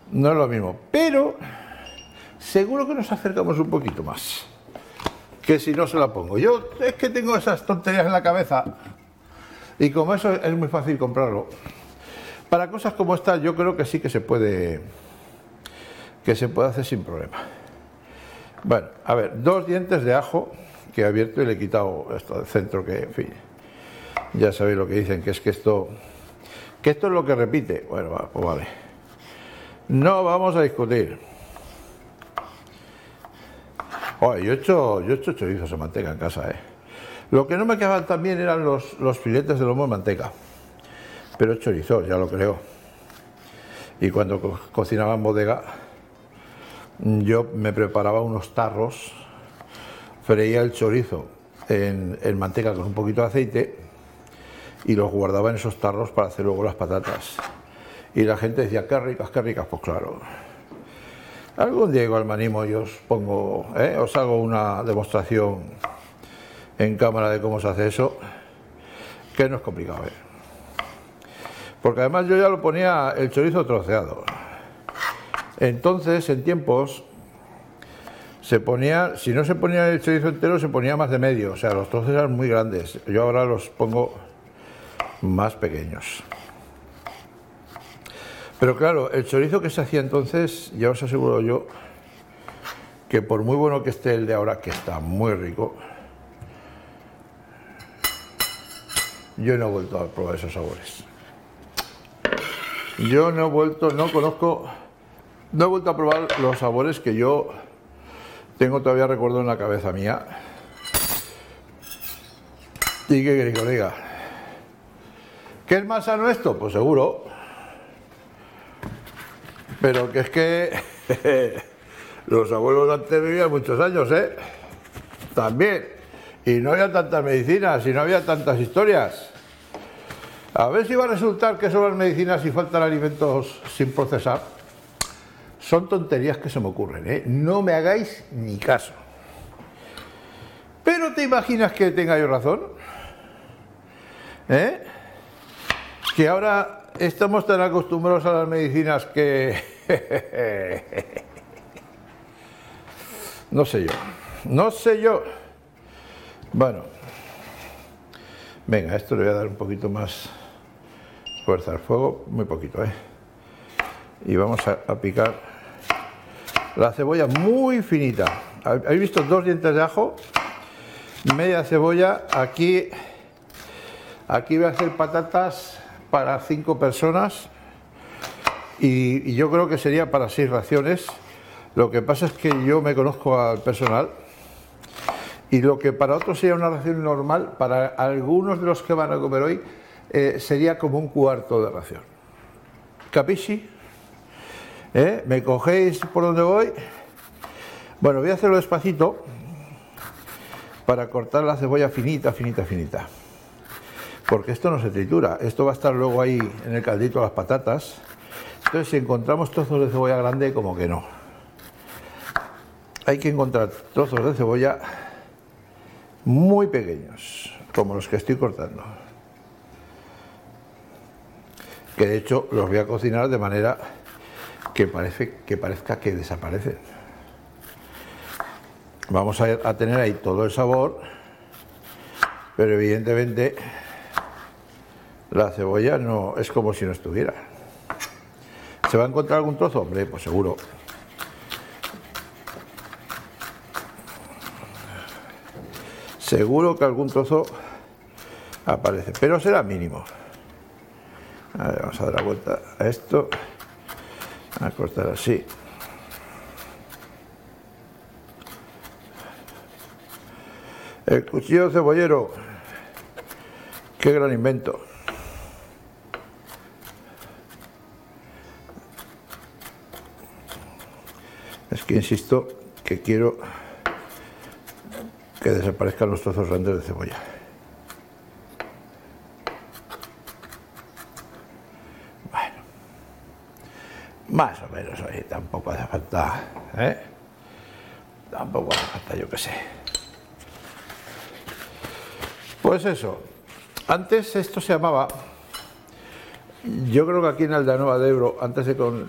No es lo mismo, pero seguro que nos acercamos un poquito más que si no se la pongo. Yo es que tengo esas tonterías en la cabeza y como eso es muy fácil comprarlo. Para cosas como esta yo creo que sí que se puede hacer sin problema. Bueno, a ver, 2 dientes de ajo que he abierto y le he quitado esto del centro, que en fin, ya sabéis lo que dicen, que es que esto es lo que repite. Bueno, pues vale, no vamos a discutir. Oh, yo he hecho chorizos en manteca en casa, Lo que no me quedaban tan bien eran los filetes de lomo en manteca, pero chorizos, ya lo creo. Y cuando cocinaba en bodega, yo me preparaba unos tarros, freía el chorizo en manteca con un poquito de aceite y los guardaba en esos tarros para hacer luego las patatas. Y la gente decía, qué ricas, pues claro. Algún día igual me animo y os pongo, os hago una demostración en cámara de cómo se hace eso, que no es complicado, Porque además yo ya lo ponía el chorizo troceado. Entonces, en tiempos, se ponía, si no se ponía el chorizo entero, se ponía más de medio, o sea, los trozos eran muy grandes. Yo ahora los pongo más pequeños. Pero claro, el chorizo que se hacía entonces, ya os aseguro yo, que por muy bueno que esté el de ahora, que está muy rico, yo no he vuelto a probar esos sabores. Yo no he vuelto a probar los sabores que yo tengo todavía recuerdo en la cabeza mía. ¿Y qué queréis que os diga? ¿Qué es más sano esto? Pues seguro. Pero que es que los abuelos antes vivían muchos años, También. Y no había tantas medicinas y no había tantas historias. A ver si va a resultar que sobran medicinas y faltan alimentos sin procesar. Son tonterías que se me ocurren, No me hagáis ni caso. Pero ¿te imaginas que tenga yo razón? Que ahora estamos tan acostumbrados a las medicinas que... No sé yo. Bueno. Venga, esto le voy a dar un poquito más fuerza al fuego, muy poquito, Y vamos a picar la cebolla muy finita. ¿Habéis visto 2 dientes de ajo? Media cebolla. Aquí voy a hacer patatas para 5 personas y yo creo que sería para 6 raciones. Lo que pasa es que yo me conozco al personal y lo que para otros sería una ración normal, para algunos de los que van a comer hoy sería como un cuarto de ración. ¿Capisci? ¿Me cogéis por donde voy? Bueno, voy a hacerlo despacito para cortar la cebolla finita. Porque esto no se tritura, esto va a estar luego ahí en el caldito de las patatas. Entonces, si encontramos trozos de cebolla grande, como que no. Hay que encontrar trozos de cebolla muy pequeños, como los que estoy cortando. Que de hecho los voy a cocinar de manera que parezca que desaparecen. Vamos a tener ahí todo el sabor, pero evidentemente la cebolla no es como si no estuviera. ¿Se va a encontrar algún trozo? Hombre, pues seguro. Seguro que algún trozo aparece, pero será mínimo. A ver, vamos a dar la vuelta a esto, a cortar así. El cuchillo cebollero, qué gran invento. Es que insisto que quiero que desaparezcan los trozos grandes de cebolla. Bueno, más o menos, oye, tampoco hace falta, Tampoco hace falta, yo qué sé. Pues eso, antes esto se llamaba, yo creo que aquí en Aldanova de Ebro, antes de